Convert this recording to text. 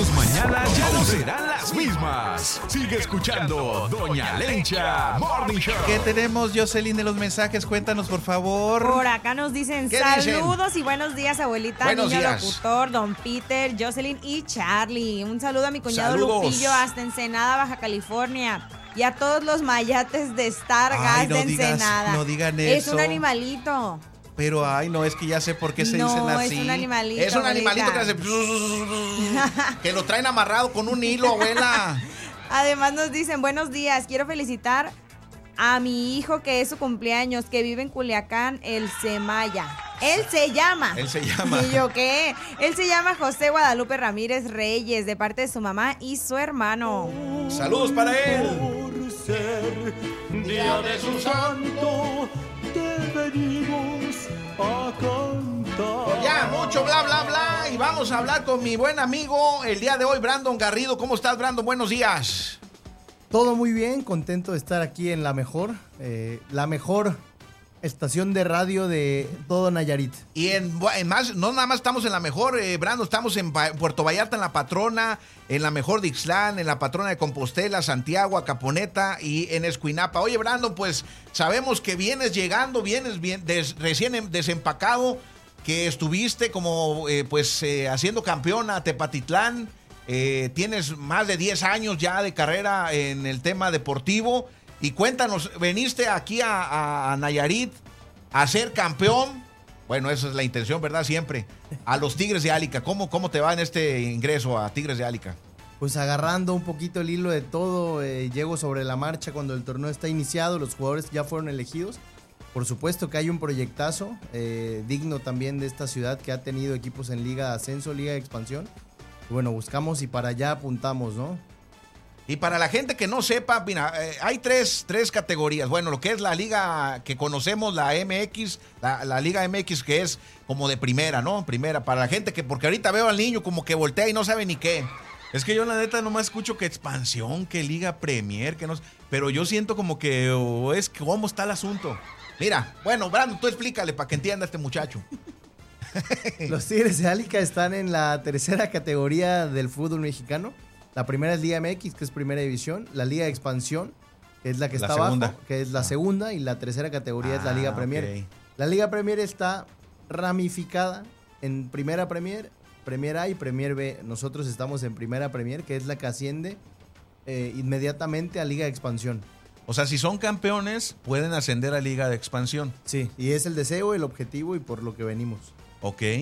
Tus mañanas ya no serán las mismas. Sigue escuchando Doña Lencha Morning Show. ¿Qué tenemos, Jocelyn, de los mensajes? Cuéntanos, por favor. Por acá nos dicen saludos y buenos días, abuelita, buenos niño días. locutor, don Peter, Jocelyn y Charlie. Un saludo a mi cuñado Saludos. Lupillo hasta Ensenada, Baja California. Y a todos los mayates de Stargas de Ensenada. No digan Es eso. un animalito. Pero, no, es que ya sé por qué se dicen así. Es un animalito. Es un animalito que hace... que lo traen amarrado con un hilo, abuela. Además nos dicen, buenos días, quiero felicitar a mi hijo que es su cumpleaños, que vive en Culiacán, el Semaya. Él se llama. ¿Y yo qué? Él se llama José Guadalupe Ramírez Reyes, de parte de su mamá y su hermano. Saludos para él. Por ser día de su santo, te venimos a cantar. Ya, mucho bla, bla, bla. Y vamos a hablar con mi buen amigo el día de hoy, Brandon Garrido. ¿Cómo estás, Brandon? Buenos días. Todo muy bien, contento de estar aquí en la mejor estación de radio de todo Nayarit. Y en más, no nada más estamos en la mejor, Brandon, estamos en Puerto Vallarta, en la Patrona, en la mejor de Ixtlán, en la Patrona de Compostela, Santiago, Acaponeta y en Escuinapa. Oye, Brandon, pues sabemos que vienes recién desempacado, que estuviste como haciendo campeón a Tepatitlán. Tienes más de 10 años ya de carrera en el tema deportivo. Y cuéntanos, veniste aquí a Nayarit a ser campeón. Bueno, esa es la intención, ¿verdad? Siempre. A los Tigres de Álica. ¿Cómo te va en este ingreso a Tigres de Álica? Pues agarrando un poquito el hilo de todo, llego sobre la marcha cuando el torneo está iniciado, los jugadores ya fueron elegidos. Por supuesto que hay un proyectazo digno también de esta ciudad que ha tenido equipos en Liga de Ascenso, Liga de Expansión. Bueno, buscamos y para allá apuntamos, ¿no? Y para la gente que no sepa, mira, hay tres categorías. Bueno, lo que es la liga que conocemos, la MX, la Liga MX, que es como de primera, ¿no? Primera, para la gente que, porque ahorita veo al niño como que voltea y no sabe ni qué. Es que yo la neta nomás escucho que expansión, que Liga Premier, que no... Pero yo siento como que es que cómo está el asunto. Mira, bueno, Brandon, tú explícale para que entienda este muchacho. Los Tigres de Álica están en la tercera categoría del fútbol mexicano. La primera es Liga MX, que es primera división. La Liga de Expansión, que es la que está abajo, que es la segunda. Y la tercera categoría es la Liga Premier. Okay. La Liga Premier está ramificada en Primera Premier, Premier A y Premier B. Nosotros estamos en Primera Premier, que es la que asciende inmediatamente a Liga de Expansión. O sea, si son campeones, pueden ascender a Liga de Expansión. Sí, y es el deseo, el objetivo y por lo que venimos. Ok.